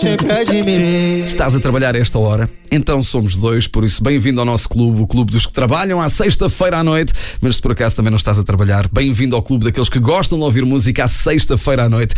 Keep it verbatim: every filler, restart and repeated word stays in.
sempre admirei. Estás a trabalhar a esta hora? Então somos dois, por isso bem-vindo ao nosso clube, o clube dos que trabalham à sexta-feira à noite. Mas se por acaso também não estás a trabalhar, bem-vindo ao clube daqueles que gostam de ouvir música à sexta-feira à noite.